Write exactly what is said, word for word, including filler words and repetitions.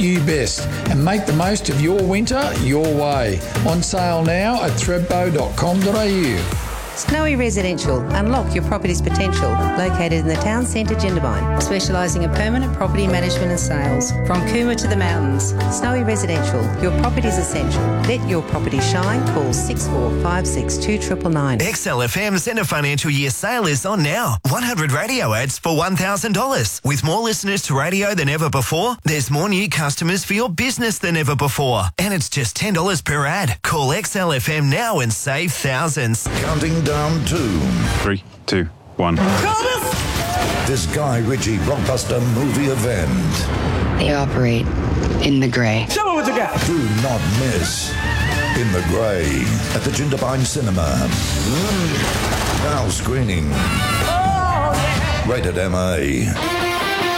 you best and make the most of your winter your way. On sale now at thredbo dot com dot a u. Snowy Residential. Unlock your property's potential. Located in the town centre, Jindabyne. Specialising in permanent property management and sales. From Cooma to the mountains. Snowy Residential. Your property's essential. Let your property shine. Call six four five six two nine nine nine. X L F M's end of financial year sale is on now. one hundred radio ads for one thousand dollars. With more listeners to radio than ever before, there's more new customers for your business than ever before. And it's just ten dollars per ad. Call X L F M now and save thousands. Counting down to three, two, one. This Guy Ritchie blockbuster movie event. They operate in the grey. Show me what you got. Do not miss In the Grey at the Jindabyne Cinema. Mm. Now screening. Oh, yeah. Rated M A.